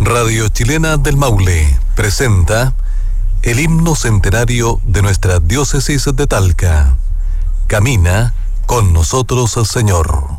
Radio Chilena del Maule presenta el himno centenario de nuestra diócesis de Talca. Camina con nosotros, Señor.